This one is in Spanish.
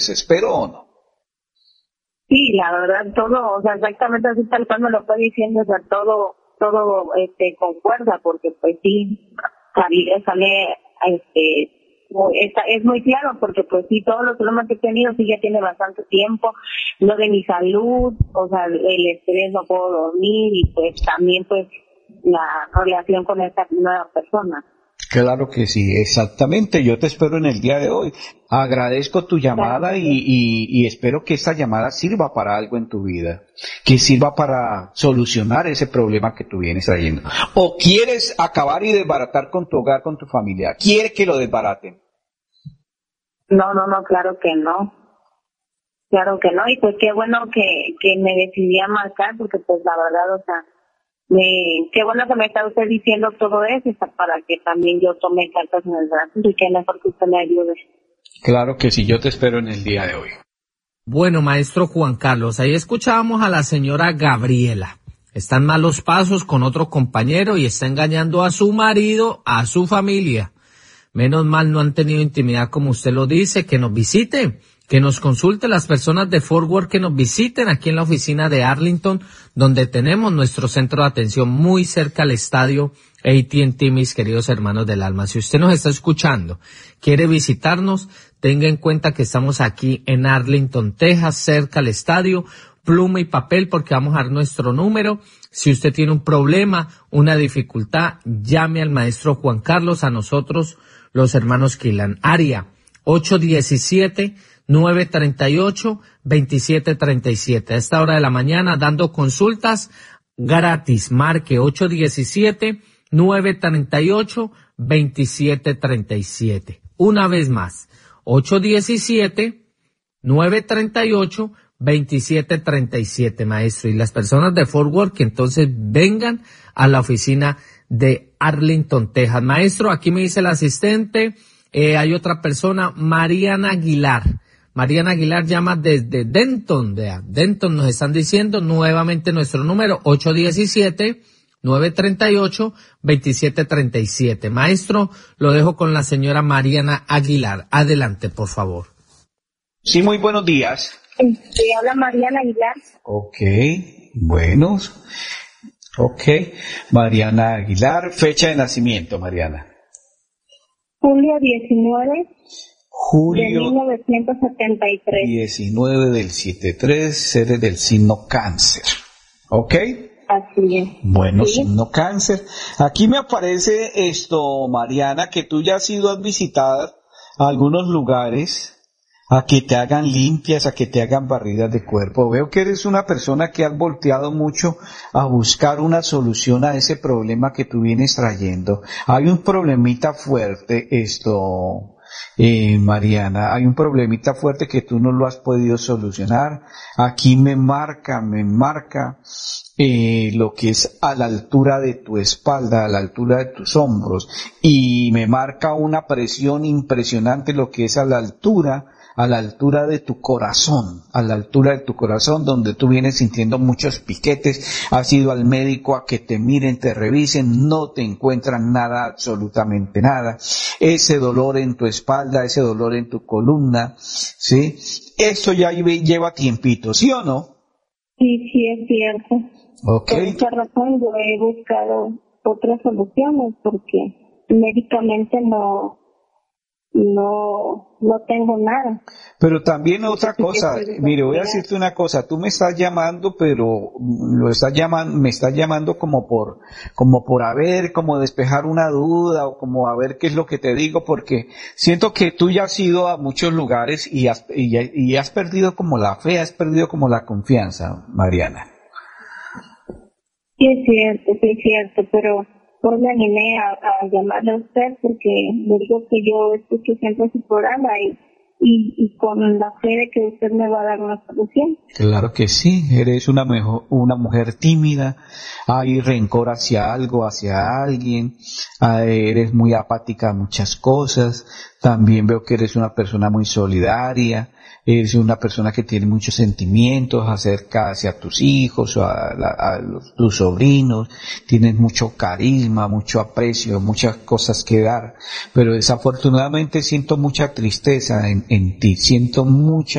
desespero o no. Sí, la verdad, todo, o sea, exactamente así tal cual me lo fue diciendo, o sea, todo, concuerda, porque pues sí, sale, es muy claro, porque pues sí, todos los problemas que he tenido, sí ya tiene bastante tiempo, lo de mi salud, o sea, el estrés, no puedo dormir, y pues también pues la relación con esta nueva persona. Claro que sí, exactamente. Yo te espero en el día de hoy. Agradezco tu llamada y espero que esta llamada sirva para algo en tu vida, que sirva para solucionar ese problema que tú vienes trayendo. ¿O quieres acabar y desbaratar con tu hogar, con tu familia? ¿Quieres que lo desbaraten? No, claro que no. Claro que no, y pues qué bueno que me decidí a marcar, porque pues la verdad, o sea, qué bueno que me está usted diciendo todo eso, para que también yo tome cartas en el brazo, y que mejor que usted me ayude. Claro que sí, yo te espero en el día de hoy. Bueno, maestro Juan Carlos, ahí escuchábamos a la señora Gabriela. Está en malos pasos con otro compañero y está engañando a su marido, a su familia. Menos mal no han tenido intimidad como usted lo dice, que nos visite, que nos consulte las personas de Fort Worth, que nos visiten aquí en la oficina de Arlington, donde tenemos nuestro centro de atención muy cerca al estadio AT&T, mis queridos hermanos del alma. Si usted nos está escuchando, quiere visitarnos, tenga en cuenta que estamos aquí en Arlington, Texas, cerca al estadio, pluma y papel porque vamos a dar nuestro número. Si usted tiene un problema, una dificultad, llame al maestro Juan Carlos, a nosotros, los hermanos Quilan. Área 817-938-2737. A esta hora de la mañana dando consultas gratis. Marque 817-938-2737. Una vez más, 817-938-2737, maestro. Y las personas de Fort Worth que entonces vengan a la oficina de Arlington, Texas. Maestro, aquí me dice el asistente, hay otra persona, Mariana Aguilar. Mariana Aguilar llama desde Denton. Denton nos están diciendo nuevamente nuestro número, 817-938-2737. Maestro, lo dejo con la señora Mariana Aguilar. Adelante, por favor. Sí, muy buenos días. Sí, habla Mariana Aguilar. Ok, buenos. Ok, Mariana Aguilar, fecha de nacimiento, Mariana. Julio 19 Julio de 1973. 19 del 73, seres del signo Cáncer. ¿Ok? Así es. Bueno, ¿sí? Signo Cáncer. Aquí me aparece Mariana, que tú ya has ido a visitar a algunos lugares a que te hagan limpias, a que te hagan barridas de cuerpo. Veo que eres una persona que has volteado mucho a buscar una solución a ese problema que tú vienes trayendo. Hay un problemita fuerte, Mariana, hay un problemita fuerte que tú no lo has podido solucionar. Aquí me marca lo que es a la altura de tu espalda, a la altura de tus hombros, y me marca una presión impresionante lo que es a la altura de tu corazón, donde tú vienes sintiendo muchos piquetes, has ido al médico a que te miren, te revisen, no te encuentran nada, absolutamente nada, ese dolor en tu espalda, ese dolor en tu columna, ¿sí? Esto ya lleva tiempito, ¿sí o no? Sí, es cierto. Okay. Por esa razón yo he buscado otras soluciones, porque médicamente no tengo nada. Pero también otra cosa, mire, voy a decirte una cosa, tú me estás llamando, pero me estás llamando como por despejar una duda, o como a ver qué es lo que te digo, porque siento que tú ya has ido a muchos lugares y has perdido como la fe, has perdido como la confianza, Mariana. Sí es cierto, pero pues me animé a llamarle a usted porque le digo que yo escucho siempre su programa y con la fe de que usted me va a dar una solución. Claro que sí, eres una mujer tímida, hay rencor hacia algo, hacia alguien, eres muy apática a muchas cosas, también veo que eres una persona muy solidaria, eres una persona que tiene muchos sentimientos hacia tus hijos o tus sobrinos, tienes mucho carisma, mucho aprecio, muchas cosas que dar, pero desafortunadamente siento mucha tristeza en ti, siento mucha